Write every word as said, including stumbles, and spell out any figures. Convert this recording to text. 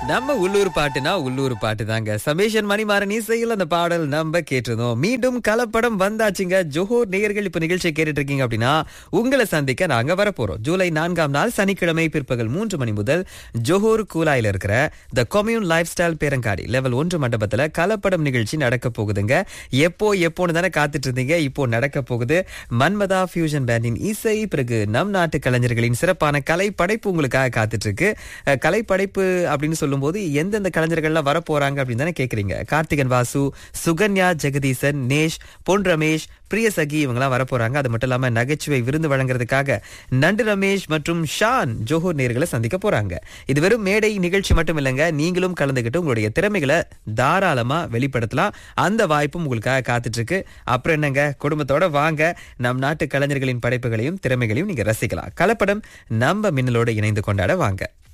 நம்ம உள்ளூர் பாட்டுனா உள்ளூர் பாட்டு தாங்க. சமேஷன் மணிமாறன் இசையில் அந்த பாடல் நம்ம கேட்டிருந்தோம். மீண்டும் கலப்படம் வந்தாச்சுங்க. ஜோஹர் நேயர்கள் இப்ப நிகழ்ச்சியை கேட்டுட்டு இருக்கீங்க அப்படின்னா உங்களை சந்திக்க நாங்க வரப்போறோம். ஜூலை நான்காம் நாள் சனிக்கிழமை பிற்பகல் மூன்று மணி முதல் ஜோஹர் கூலாயில இருக்கிற த கொம்யூன் லைஃப் ஸ்டைல் பேரங்காடி லெவல் ஒன்று மண்டபத்துல கலப்படம் நிகழ்ச்சி நடக்க போகுதுங்க. எப்போ எப்போன்னு தானே காத்துட்டு இருந்தீங்க. இப்போ நடக்க போகுது. மன்மதா ஃபியூஷன் பேண்டின் இசை, பிறகு நம் நாட்டு கலைஞர்களின் சிறப்பான கலை படைப்பு உங்களுக்காக காத்துட்டு இருக்கு. அஹ், கலை படைப்பு அப்படின்னு சொல்லும் போது எந்தெந்த கலைஞர்கள்லாம் வர போறாங்க அப்படின்னு தானே கேக்குறீங்க. கார்த்திகன் வாசு, சுகன்யா ஜெகதீசன், நேஷ், பொன் ரமேஷ், பிரியசகி இவங்கெல்லாம் வர போறாங்க. அது மட்டும் இல்லாம நகைச்சுவை விருந்து வழங்குறதுக்காக நண்டு ரமேஷ் மற்றும் ஷான் ஜோஹர் நேர்களை சந்திக்க போறாங்க. இது வெறும் மேடை நிகழ்ச்சி மட்டும் இல்லைங்க. நீங்களும் கலந்துகிட்டு உங்களுடைய திறமைகளை தாராளமா வெளிப்படுத்தலாம். அந்த வாய்ப்பும் உங்களுக்காக காத்துட்டு இருக்கு. அப்புறம் என்னங்க, குடும்பத்தோட வாங்க. நம் நாட்டு கலைஞர்களின் படைப்புகளையும் திறமைகளையும் நீங்க ரசிக்கலாம். கலப்படம் நம்ம மின்னலோடு இணைந்து கொண்டாட வாங்க.